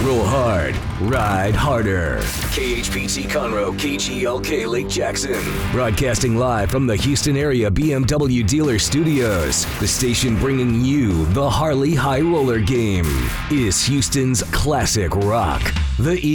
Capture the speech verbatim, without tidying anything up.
Roll hard, ride harder. K H P T Conroe, K G L K Lake Jackson. Broadcasting live from the Houston area B M W dealer studios. The station bringing you the Harley High Roller game is Houston's classic rock. The